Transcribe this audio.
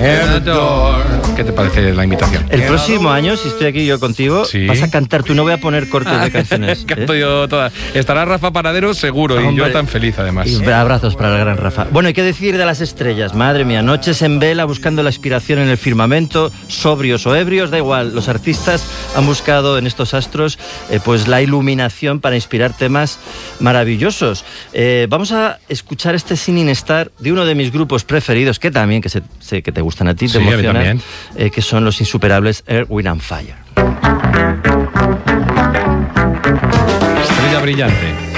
¿Qué te parece la invitación? El próximo año, si estoy aquí yo contigo, vas a cantar tú. No voy a poner cortes de canciones. Canto yo todas. Estará Rafa Panadero seguro. Hombre, y yo tan feliz además. Y abrazos para el gran Rafa. Bueno, ¿y qué decir de las estrellas? Madre mía, noches en vela buscando la inspiración en el firmamento, sobrios o ebrios, da igual. Los artistas han buscado en estos astros pues la iluminación para inspirar temas maravillosos. Vamos a escuchar este Singing Star de uno de mis grupos preferidos, que también, que sé que te gustan a ti, te emocionan, que son los insuperables Earth, Wind and Fire. Estrella brillante.